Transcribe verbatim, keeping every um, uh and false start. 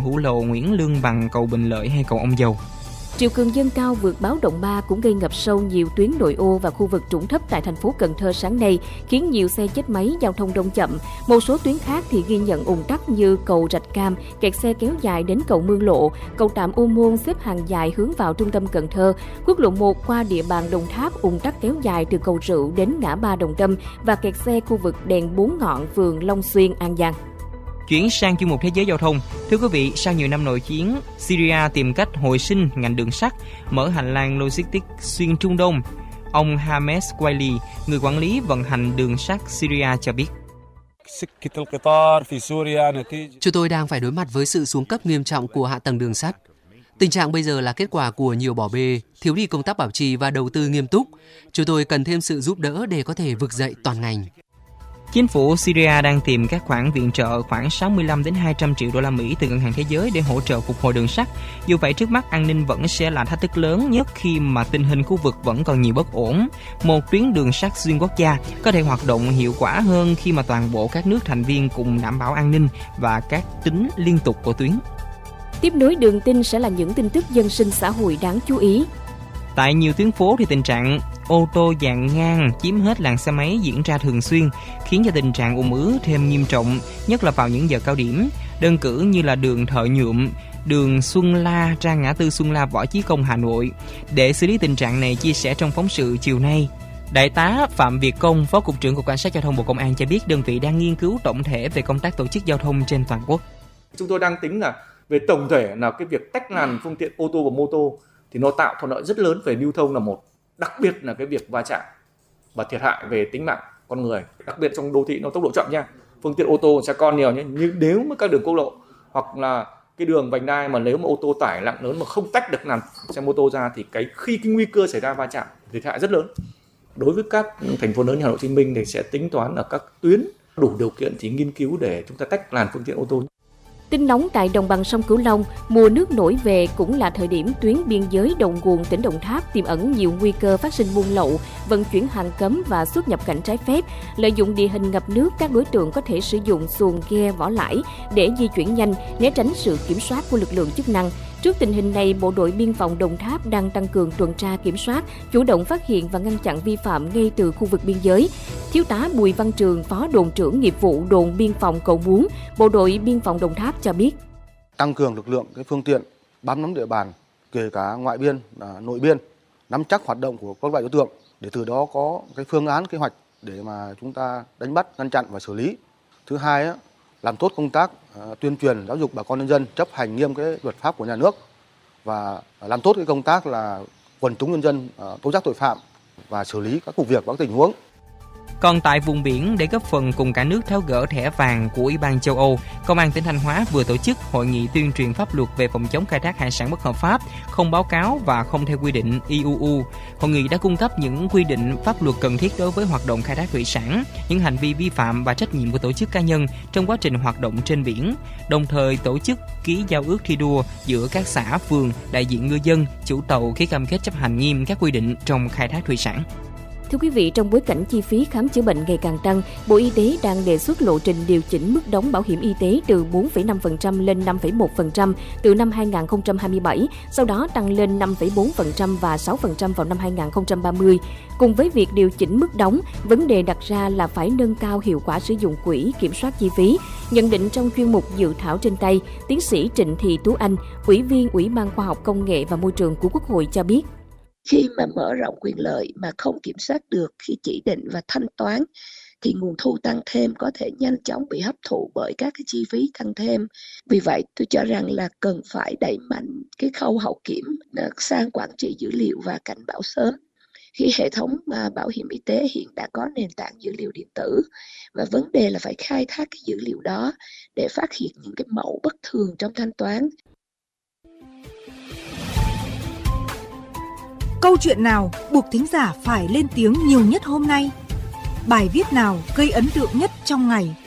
Hữu Lầu, Nguyễn Lương Bằng, cầu Bình Lợi hay cầu Ông Dầu. Triều cường dâng cao vượt báo động ba cũng gây ngập sâu nhiều tuyến nội ô và khu vực trũng thấp tại thành phố Cần Thơ sáng nay, khiến nhiều xe chết máy, giao thông đông chậm. Một số tuyến khác thì ghi nhận ùn tắc như cầu Rạch Cam, kẹt xe kéo dài đến cầu Mương Lộ, cầu Tạm Ô Môn xếp hàng dài hướng vào trung tâm Cần Thơ, quốc lộ một qua địa bàn Đồng Tháp ùn tắc kéo dài từ cầu Rượu đến ngã ba Đồng Tâm và kẹt xe khu vực đèn Bốn Ngọn, phường Long Xuyên, An Giang. Chuyển sang chuyên mục Thế giới giao thông. Thưa quý vị, sau nhiều năm nội chiến, Syria tìm cách hồi sinh ngành đường sắt, mở hành lang logistics xuyên Trung Đông. Ông Hamed Waili, người quản lý vận hành đường sắt Syria cho biết. Chúng tôi đang phải đối mặt với sự xuống cấp nghiêm trọng của hạ tầng đường sắt. Tình trạng bây giờ là kết quả của nhiều bỏ bê, thiếu đi công tác bảo trì và đầu tư nghiêm túc. Chúng tôi cần thêm sự giúp đỡ để có thể vực dậy toàn ngành. Chính phủ Syria đang tìm các khoản viện trợ khoảng sáu mươi lăm đến hai trăm triệu đô la Mỹ từ Ngân hàng Thế giới để hỗ trợ phục hồi đường sắt. Dù vậy, trước mắt an ninh vẫn sẽ là thách thức lớn nhất khi mà tình hình khu vực vẫn còn nhiều bất ổn. Một tuyến đường sắt xuyên quốc gia có thể hoạt động hiệu quả hơn khi mà toàn bộ các nước thành viên cùng đảm bảo an ninh và các tính liên tục của tuyến. Tiếp nối đường tin sẽ là những tin tức dân sinh xã hội đáng chú ý. Tại nhiều tuyến phố thì tình trạng ô tô dàn ngang chiếm hết làn xe máy diễn ra thường xuyên, khiến cho tình trạng ùn ứ thêm nghiêm trọng, nhất là vào những giờ cao điểm. Đơn cử như là đường Thợ Nhuộm, đường Xuân La ra ngã tư Xuân La Võ Chí Công, Hà Nội. Để xử lý tình trạng này, chia sẻ trong phóng sự chiều nay, Đại tá Phạm Việt Công, Phó Cục trưởng Cục Cảnh sát Giao thông Bộ Công an cho biết đơn vị đang nghiên cứu tổng thể về công tác tổ chức giao thông trên toàn quốc. Chúng tôi đang tính là về tổng thể là cái việc tách làn phương tiện ô tô và mô tô thì nó tạo thuận lợi rất lớn về lưu thông là một, đặc biệt là cái việc va chạm và thiệt hại về tính mạng con người, đặc biệt trong đô thị nó tốc độ chậm nha, phương tiện ô tô xe con nhiều nhé, nhưng nếu mà các đường quốc lộ hoặc là cái đường vành đai mà nếu mà ô tô tải nặng lớn mà không tách được làn xe mô tô ra thì cái khi cái nguy cơ xảy ra va chạm thiệt hại rất lớn. Đối với các thành phố lớn như Hà Nội, Hồ Chí Minh thì sẽ tính toán ở các tuyến đủ điều kiện thì nghiên cứu để chúng ta tách làn phương tiện ô tô. Tin nóng tại đồng bằng sông Cửu Long, mùa nước nổi về cũng là thời điểm tuyến biên giới Đầu Nguồn, tỉnh Đồng Tháp tiềm ẩn nhiều nguy cơ phát sinh buôn lậu, vận chuyển hàng cấm và xuất nhập cảnh trái phép. Lợi dụng địa hình ngập nước, các đối tượng có thể sử dụng xuồng ghe vỏ lãi để di chuyển nhanh, né tránh sự kiểm soát của lực lượng chức năng. Trước tình hình này, Bộ đội Biên phòng Đồng Tháp đang tăng cường tuần tra kiểm soát, chủ động phát hiện và ngăn chặn vi phạm ngay từ khu vực biên giới. Thiếu tá Bùi Văn Trường, Phó đồn trưởng nghiệp vụ đồn biên phòng Cầu Muốn, Bộ đội Biên phòng Đồng Tháp cho biết. Tăng cường lực lượng cái phương tiện bám nắm địa bàn, kể cả ngoại biên, nội biên, nắm chắc hoạt động của các loại đối tượng để từ đó có cái phương án kế hoạch để mà chúng ta đánh bắt, ngăn chặn và xử lý. Thứ hai á, làm tốt công tác uh, tuyên truyền giáo dục bà con nhân dân chấp hành nghiêm cái luật pháp của nhà nước và làm tốt cái công tác là quần chúng nhân dân uh, tố giác tội phạm và xử lý các vụ việc, các tình huống. Còn tại vùng biển, để góp phần cùng cả nước tháo gỡ thẻ vàng của Ủy ban châu Âu, Công an tỉnh Thanh Hóa vừa tổ chức hội nghị tuyên truyền pháp luật về phòng chống khai thác hải sản bất hợp pháp, không báo cáo và không theo quy định i u u. Hội nghị đã cung cấp những quy định pháp luật cần thiết đối với hoạt động khai thác thủy sản, những hành vi vi phạm và trách nhiệm của tổ chức cá nhân trong quá trình hoạt động trên biển, đồng thời tổ chức ký giao ước thi đua giữa các xã, phường, đại diện ngư dân, chủ tàu ký cam kết chấp hành nghiêm các quy định trong khai thác thủy sản. Thưa quý vị, trong bối cảnh chi phí khám chữa bệnh ngày càng tăng, Bộ Y tế đang đề xuất lộ trình điều chỉnh mức đóng bảo hiểm y tế từ bốn phẩy năm phần trăm lên năm phẩy một phần trăm từ năm hai nghìn không trăm hai mươi bảy, sau đó tăng lên năm phẩy bốn phần trăm và sáu phần trăm vào năm hai nghìn không trăm ba mươi. Cùng với việc điều chỉnh mức đóng, vấn đề đặt ra là phải nâng cao hiệu quả sử dụng quỹ kiểm soát chi phí. Nhận định trong chuyên mục dự thảo trên tay, tiến sĩ Trịnh Thị Tú Anh, Ủy viên Ủy ban Khoa học Công nghệ và Môi trường của Quốc hội cho biết. Khi mà mở rộng quyền lợi mà không kiểm soát được khi chỉ định và thanh toán thì nguồn thu tăng thêm có thể nhanh chóng bị hấp thụ bởi các cái chi phí tăng thêm. Vì vậy tôi cho rằng là cần phải đẩy mạnh cái khâu hậu kiểm sang quản trị dữ liệu và cảnh báo sớm. Khi hệ thống bảo hiểm y tế hiện đã có nền tảng dữ liệu điện tử và vấn đề là phải khai thác cái dữ liệu đó để phát hiện những cái mẫu bất thường trong thanh toán. Câu chuyện nào buộc thính giả phải lên tiếng nhiều nhất hôm nay? Bài viết nào gây ấn tượng nhất trong ngày?